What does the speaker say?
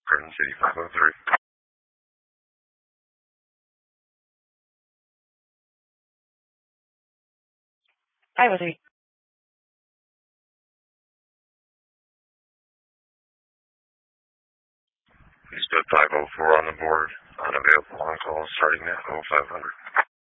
Garden City 503. Hi, Lizzie. Please put 504 on the board. Unavailable on call starting at 0500.